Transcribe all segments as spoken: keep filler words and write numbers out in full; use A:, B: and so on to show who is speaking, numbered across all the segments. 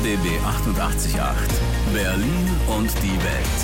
A: B B achtundachtzig Komma acht. Berlin und die Welt.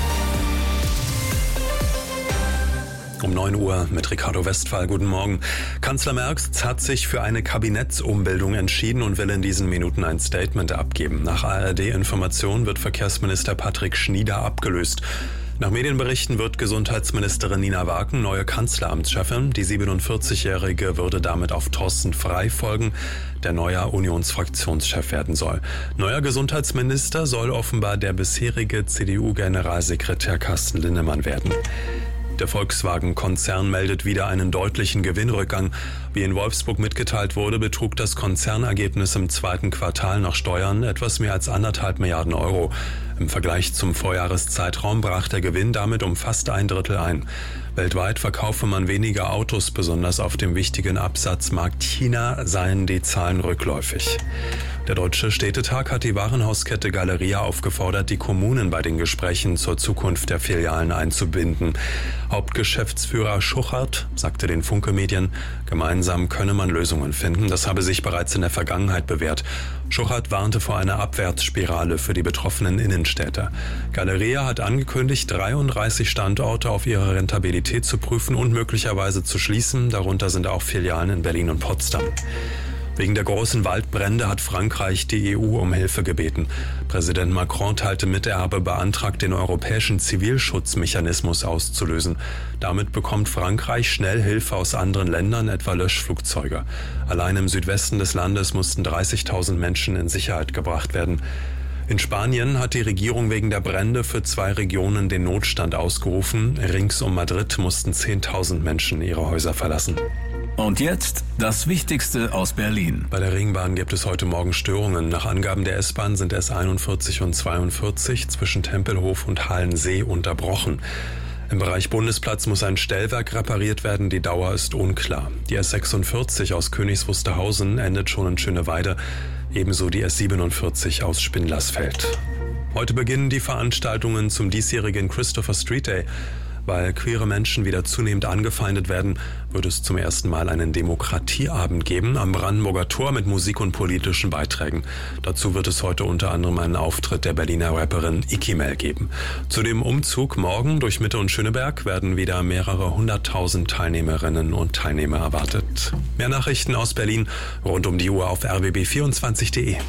B: Um neun Uhr mit Ricardo Westphal. Guten Morgen. Kanzler Merz hat sich für eine Kabinettsumbildung entschieden und will in diesen Minuten ein Statement abgeben. Nach A R D-Informationen wird Verkehrsminister Patrick Schnieder abgelöst. Nach Medienberichten wird Gesundheitsministerin Nina Waken neue Kanzleramtschefin. Die siebenundvierzigjährige würde damit auf Thorsten Frey folgen, der neuer Unionsfraktionschef werden soll. Neuer Gesundheitsminister soll offenbar der bisherige C D U-Generalsekretär Carsten Linnemann werden. Der Volkswagen-Konzern meldet wieder einen deutlichen Gewinnrückgang. Wie in Wolfsburg mitgeteilt wurde, betrug das Konzernergebnis im zweiten Quartal nach Steuern etwas mehr als anderthalb Milliarden Euro. Im Vergleich zum Vorjahreszeitraum brach der Gewinn damit um fast ein Drittel ein. Weltweit verkaufe man weniger Autos, besonders auf dem wichtigen Absatzmarkt China seien die Zahlen rückläufig. Der Deutsche Städtetag hat die Warenhauskette Galeria aufgefordert, die Kommunen bei den Gesprächen zur Zukunft der Filialen einzubinden. Hauptgeschäftsführer Schuchart sagte den Funke Medien, gemeinsam könne man Lösungen finden. Das habe sich bereits in der Vergangenheit bewährt. Schuchart warnte vor einer Abwärtsspirale für die betroffenen Innenstädte. Galeria hat angekündigt, dreiunddreißig Standorte auf ihre Rentabilität zu prüfen und möglicherweise zu schließen. Darunter sind auch Filialen in Berlin und Potsdam. Wegen der großen Waldbrände hat Frankreich die E U um Hilfe gebeten. Präsident Macron teilte mit, er habe beantragt, den europäischen Zivilschutzmechanismus auszulösen. Damit bekommt Frankreich schnell Hilfe aus anderen Ländern, etwa Löschflugzeuge. Allein im Südwesten des Landes mussten dreißigtausend Menschen in Sicherheit gebracht werden. In Spanien hat die Regierung wegen der Brände für zwei Regionen den Notstand ausgerufen. Rings um Madrid mussten zehntausend Menschen ihre Häuser verlassen.
A: Und jetzt das Wichtigste aus Berlin.
B: Bei der Ringbahn gibt es heute Morgen Störungen. Nach Angaben der S-Bahn sind S einundvierzig und zweiundvierzig zwischen Tempelhof und Halensee unterbrochen. Im Bereich Bundesplatz muss ein Stellwerk repariert werden, die Dauer ist unklar. Die S sechsundvierzig aus Königs Wusterhausen endet schon in Schöneweide, ebenso die S siebenundvierzig aus Spindlersfeld. Heute beginnen die Veranstaltungen zum diesjährigen Christopher Street Day. Weil queere Menschen wieder zunehmend angefeindet werden, wird es zum ersten Mal einen Demokratieabend geben am Brandenburger Tor mit Musik und politischen Beiträgen. Dazu wird es heute unter anderem einen Auftritt der Berliner Rapperin Ikimel geben. Zu dem Umzug morgen durch Mitte und Schöneberg werden wieder mehrere hunderttausend Teilnehmerinnen und Teilnehmer erwartet. Mehr Nachrichten aus Berlin rund um die Uhr auf r b b vierundzwanzig punkt de.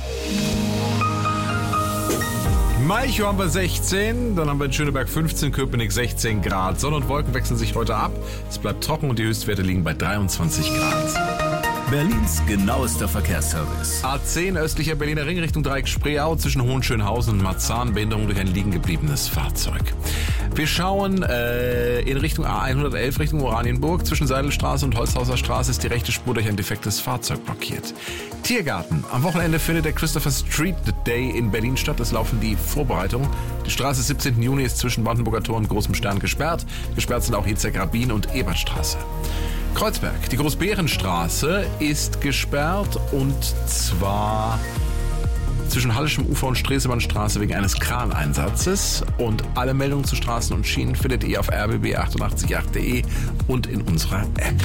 C: Malchow haben wir sechzehn, dann haben wir in Schöneberg fünfzehn, Köpenick sechzehn Grad. Sonne und Wolken wechseln sich heute ab. Es bleibt trocken und die Höchstwerte liegen bei dreiundzwanzig Grad.
A: Berlins genauester Verkehrsservice.
C: A zehn östlicher Berliner Ring Richtung Dreieck Spreeau zwischen Hohenschönhausen und Marzahn. Behinderung durch ein liegen gebliebenes Fahrzeug. Wir schauen äh, in Richtung A hundertelf Richtung Oranienburg. Zwischen Seidelstraße und Holzhauser Straße ist die rechte Spur durch ein defektes Fahrzeug blockiert. Tiergarten. Am Wochenende findet der Christopher Street Day in Berlin statt. Es laufen die Vorbereitungen. Die Straße siebzehnten Juni ist zwischen Brandenburger Tor und Großem Stern gesperrt. Gesperrt sind auch Hitzek Rabin und Ebertstraße. Kreuzberg. Die Großbärenstraße ist gesperrt und zwar zwischen Hallischem Ufer und Stresemannstraße wegen eines Kraneinsatzes. Und alle Meldungen zu Straßen und Schienen findet ihr auf r b b achtundachtzig Komma acht punkt de und in unserer App.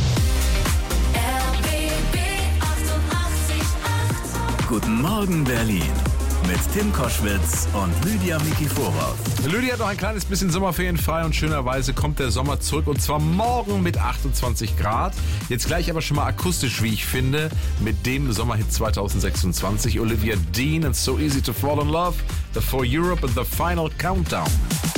A: Guten Morgen Berlin mit Tim Koschwitz und Lydia Mikiforov.
C: Lydia hat noch ein kleines bisschen Sommerferien frei und schönerweise kommt der Sommer zurück und zwar morgen mit achtundzwanzig Grad. Jetzt gleich aber schon mal akustisch, wie ich finde, mit dem Sommerhit zwanzig sechsundzwanzig. Olivia Dean and So Easy to Fall in Love, The For Europe and The Final Countdown.